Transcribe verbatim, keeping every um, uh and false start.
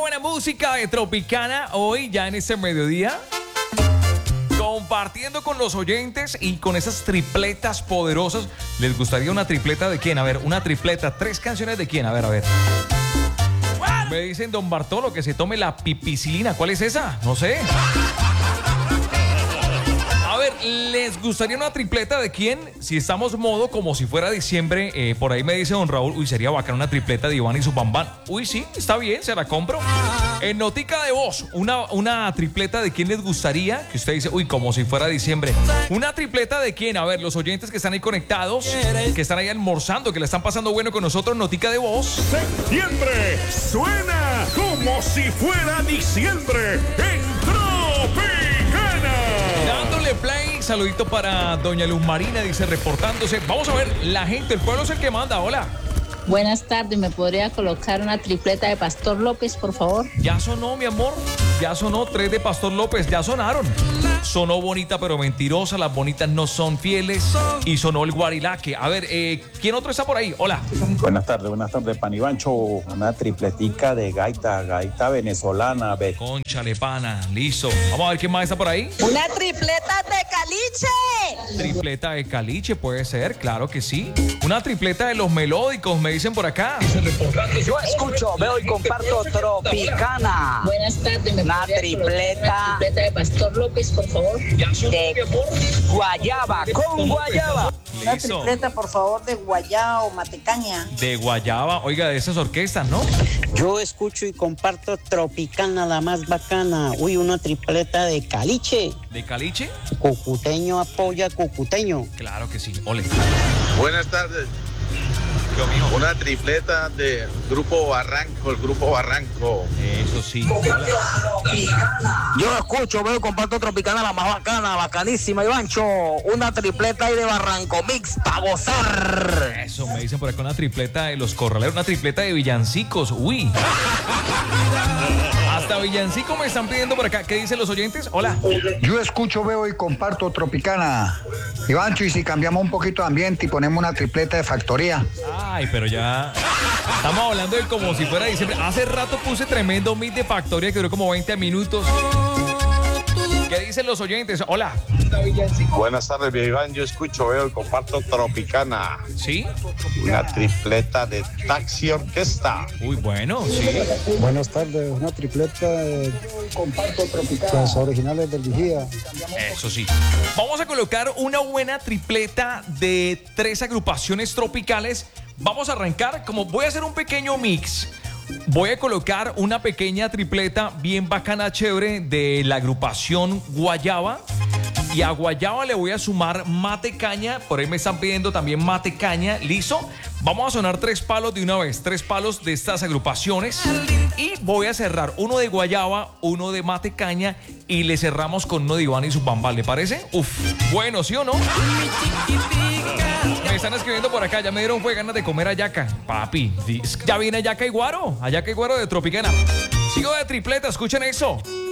buena música de Tropicana hoy, ya en este mediodía. Compartiendo con los oyentes y con esas tripletas poderosas. ¿Les gustaría una tripleta de quién? A ver, una tripleta, tres canciones de quién. A ver, a ver. Me dicen don Bartolo que se tome la pipicilina. ¿Cuál es esa? No sé. A ver, ¿les gustaría una tripleta de quién? Si estamos modo como si fuera diciembre, eh, por ahí me dice don Raúl, uy, sería bacán una tripleta de Iván y su bambán. Uy, sí, está bien, se la compro. En notica de voz, una, una tripleta de quién les gustaría, que usted dice, uy, como si fuera diciembre. Una tripleta de quién, a ver, los oyentes que están ahí conectados, que están ahí almorzando, que le están pasando bueno con nosotros, notica de voz. Septiembre suena como si fuera diciembre en Tropicana. Dándole play, saludito para doña Luz Marina, dice reportándose. Vamos a ver, la gente, el pueblo es el que manda, hola. Buenas tardes, ¿me podría colocar una tripleta de Pastor López, por favor? Ya sonó, mi amor, ya sonó, tres de Pastor López, ya sonaron. Sonó bonita pero mentirosa, las bonitas no son fieles. Y sonó el Guarilaque. A ver, eh, ¿quién otro está por ahí? Hola. Buenas tardes, buenas tardes, Panibancho. Una tripletica de gaita, gaita venezolana. Ve. Cónchale, pana, listo. Vamos a ver quién más está por ahí. Una tripleta de caliche. Tripleta de caliche, puede ser, claro que sí. Una tripleta de los melódicos, me dicen por acá. Yo escucho, veo y comparto Tropicana. Buenas tardes, ¿me Una podría tripleta colocar una tripleta de Pastor López, por favor? de guayaba, con guayaba. Una Listo. tripleta, por favor, de guayaba o matecaña. De guayaba, oiga, de esas orquestas, ¿no? Yo escucho y comparto Tropicana, la más bacana. Uy, una tripleta de caliche. ¿De caliche? Cucuteño apoya cucuteño. Claro que sí, ole. Buenas tardes. Yo, mijo. Una tripleta de Grupo Barranco, el Grupo Barranco. Eso sí. Hola. Yo escucho, veo y comparto Tropicana, la más bacana, bacanísima, Ivancho. Una tripleta ahí de Barranco Mix para gozar. Eso, me dicen por acá una tripleta de los corraleros, una tripleta de villancicos. Uy. Hasta villancico me están pidiendo por acá. ¿Qué dicen los oyentes? Hola. Yo escucho, veo y comparto Tropicana. Ivancho, y si cambiamos un poquito de ambiente y ponemos una tripleta de Factoría. Ay, pero ya estamos hablando de como si fuera diciembre. Hace rato puse tremendo mix de Factoría que duró como veinte minutos. ¿Qué dicen los oyentes? Hola. Buenas tardes, mi Iván. Yo escucho, veo y comparto Tropicana. ¿Sí? Una tripleta de Taxi Orquesta. Uy, bueno, sí. Buenas tardes, una tripleta de Comparto Tropicana. los originales del Vigía. Eso sí. Vamos a colocar una buena tripleta de tres agrupaciones tropicales. Vamos a arrancar, como voy a hacer un pequeño mix. Voy a colocar una pequeña tripleta bien bacana, chévere, de la agrupación Guayaba. Y a Guayaba le voy a sumar Mate Caña. Por ahí me están pidiendo también Mate Caña. ¿Listo? Vamos a sonar tres palos de una vez. Tres palos de estas agrupaciones. Y voy a cerrar uno de Guayaba, uno de Mate Caña. Y le cerramos con uno de Iván y su bambal. ¿Le parece? Uf. Bueno, ¿sí o no? Me están escribiendo por acá. Ya me dieron fue ganas de comer hallaca. Papi, ya viene hallaca y guaro. Hallaca y guaro de Tropicana. Sigo de tripleta. Escuchen eso.